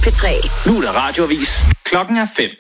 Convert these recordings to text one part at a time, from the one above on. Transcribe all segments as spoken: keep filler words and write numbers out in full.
P tre. Nu er der radioavis. Klokken er fem.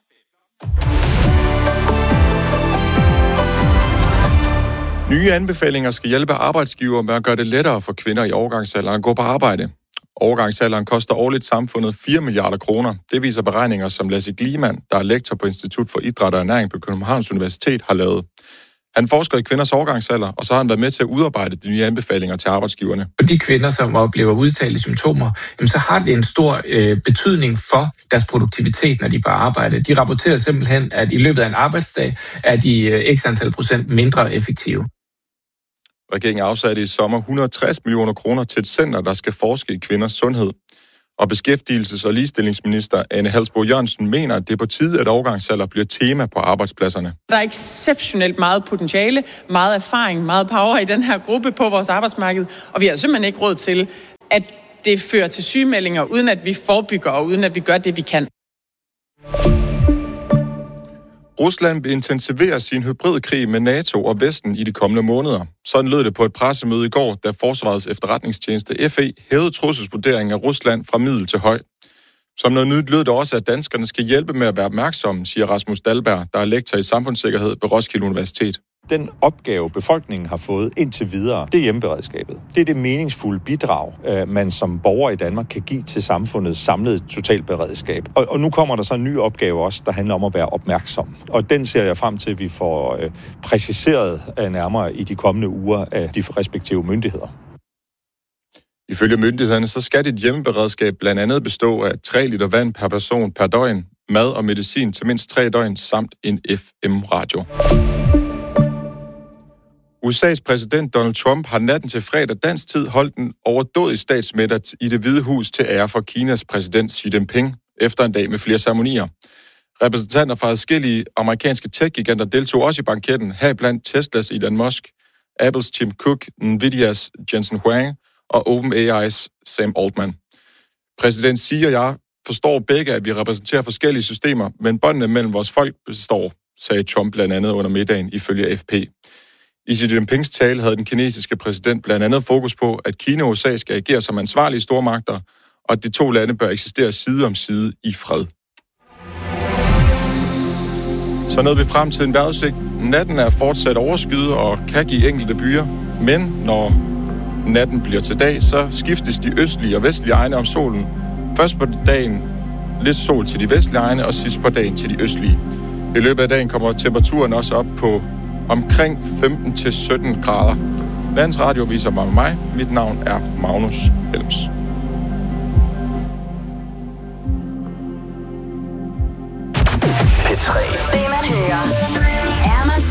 Nye anbefalinger skal hjælpe arbejdsgivere med at gøre det lettere for kvinder i overgangsalderen at gå på arbejde. Overgangsalderen koster årligt samfundet fire milliarder kroner. Det viser beregninger, som Lasse Gliman, der er lektor på Institut for Idræt og Ernæring på Københavns Universitet, har lavet. Han forsker i kvinders overgangsalder, og så har han været med til at udarbejde de nye anbefalinger til arbejdsgiverne. For de kvinder, som oplever udtalte symptomer, jamen, så har det en stor øh, betydning for deres produktivitet, når de er på arbejde. De rapporterer simpelthen, at i løbet af en arbejdsdag er de øh, x antal procent mindre effektive. Regeringen afsatte i sommer et hundrede og tres millioner kroner til et center, der skal forske i kvinders sundhed. Og beskæftigelses- og ligestillingsminister Ane Halsboe Jørgensen mener, at det er på tide, at overgangsalder bliver tema på arbejdspladserne. Der er exceptionelt meget potentiale, meget erfaring, meget power i den her gruppe på vores arbejdsmarked, og vi har simpelthen ikke råd til, at det fører til sygemeldinger, uden at vi forebygger og uden at vi gør det, vi kan. Rusland vil intensivere sin hybridkrig med NATO og Vesten i de kommende måneder. Sådan lød det på et pressemøde i går, da Forsvarets efterretningstjeneste F E hævede trusselsvurderingen af Rusland fra middel til høj. Som noget nyt lød det også, at danskerne skal hjælpe med at være opmærksomme, siger Rasmus Dahlberg, der er lektor i samfundssikkerhed ved Roskilde Universitet. Den opgave, befolkningen har fået indtil videre, det er hjemmeberedskabet. Det er det meningsfulde bidrag, man som borger i Danmark kan give til samfundets samlede totalberedskab. Og, og nu kommer der så en ny opgave også, der handler om at være opmærksom. Og den ser jeg frem til, at vi får øh, præciseret øh, nærmere i de kommende uger af de respektive myndigheder. Ifølge myndighederne, så skal dit hjemmeberedskab blandt andet bestå af tre liter vand per person per døgn, mad og medicin til mindst tre døgn, samt en F M-radio. U S A's præsident Donald Trump har natten til fredag dansk tid holdt en overdådig statsmiddag i Det Hvide Hus til ære for Kinas præsident Xi Jinping, efter en dag med flere ceremonier. Repræsentanter fra adskillige amerikanske tech-giganter deltog også i banketten, heriblandt Teslas Elon Musk, Apples Tim Cook, Nvidias Jensen Huang og OpenAI's Sam Altman. Præsident Xi og jeg forstår begge, at vi repræsenterer forskellige systemer, men båndene mellem vores folk består, sagde Trump blandt andet under middagen ifølge F P. I Xi Jinpings tale havde den kinesiske præsident blandt andet fokus på, at Kina og U S A skal agere som ansvarlige stormagter, og at de to lande bør eksistere side om side i fred. Så nåede vi frem til en vejrudsigt. Natten er fortsat overskyet og kan give enkelte byer, men når natten bliver til dag, så skiftes de østlige og vestlige egne om solen. Først på dagen lidt sol til de vestlige egne, og sidst på dagen til de østlige. I løbet af dagen kommer temperaturen også op på omkring femten til sytten grader. Landets Radio viser mig med mig. Mit navn er Magnus Helms. P tre.